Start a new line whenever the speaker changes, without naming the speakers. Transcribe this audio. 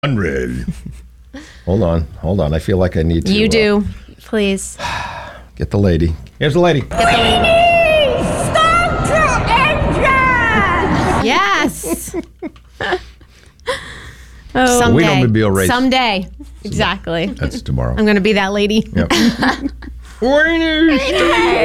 100. Hold on. I feel like I need to.
You do. Please.
Get the lady. Here's the lady.
Start your engine!
Yes.
Oh, we don't be a race.
Someday. Exactly.
That's tomorrow.
I'm going to be that lady.
Yep.